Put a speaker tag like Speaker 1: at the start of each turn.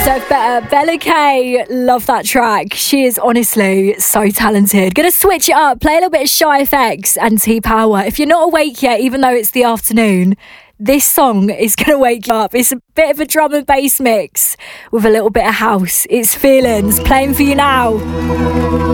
Speaker 1: Deserve Better. Bella K, love that track. She is honestly so talented. Gonna switch it up, play a little bit of Shy FX and T-Power. If you're not awake yet, even though it's the afternoon, this song is gonna wake you up. It's a bit of a drum and bass mix with a little bit of house. It's Feelings, playing for you now.